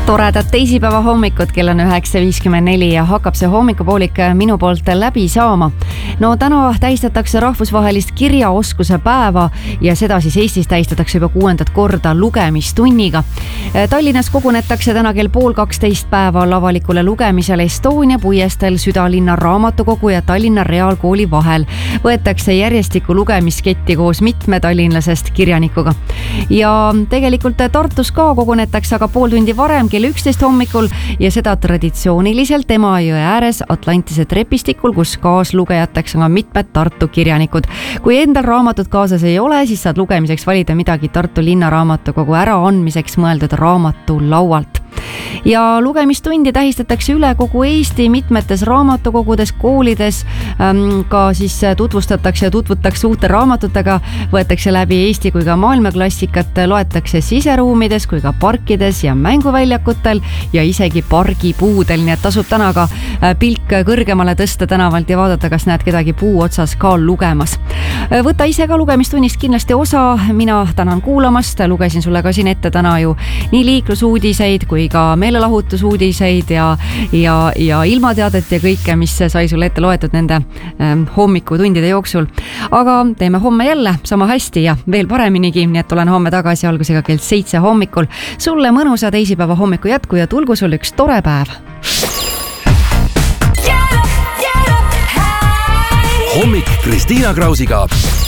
Toredat teisipäeva hommikut, kell on 9.54 ja hakkab see hommikupoolik minu poolt läbi saama. No täna tähistatakse rahvusvahelist kirjaoskuse päeva ja seda siis Eestis tähistatakse juba 6. korda lugemistunniga. Tallinnas kogunetakse täna kell 11:30 päeval avalikule lugemisele Estonia puiesteel Südalinna raamatukogu ja Tallinna Reaalkooli vahel. Võetakse järjestikku lugemisketti koos mitme tallinlasest kirjanikuga. Ja tegelikult Tartus ka kogunetakse aga pool tundi varem kell 11 hommikul ja seda traditsiooniliselt Emajõe ääres Atlantise trepistikul, kus kaaslugejateks on mitmed Tartu kirjanikud. Kui endal raamatut kaasas ei ole, siis saad lugemiseks valida midagi Tartu linnaraamatukogu äraandmiseks mõeldud raamatulaualt. Ja lugemistundi tähistatakse üle kogu Eesti mitmetes raamatukogudes, koolides, ka siis tutvustatakse ja tutvutakse uute raamatutega, võetakse läbi Eesti kui ka maailmaklassikat, loetakse siseruumides kui ka parkides ja mänguväljakutel ja isegi pargipuudel, nii et tasub täna ka pilk kõrgemale tõsta tänavalt ja vaadata, kas näed kedagi puu otsas ka lugemas. Võta ise ka lugemistunnist kindlasti osa, mina tänan kuulamast, lugesin sulle ka siin ette täna ju nii liiklusuudiseid kui ka meelelahutusuudiseid ja ilmateadet ja kõike, mis sai sulle ette loetud nende hommikutundide jooksul. Aga teeme homme jälle sama hästi ja veel pareminigi, nii et olen homme tagasi algusega kell 7 hommikul. Sulle mõnusa teisipäeva hommiku jätku ja tulgu sul üks tore päev. Hommik Kristiina Krausiga.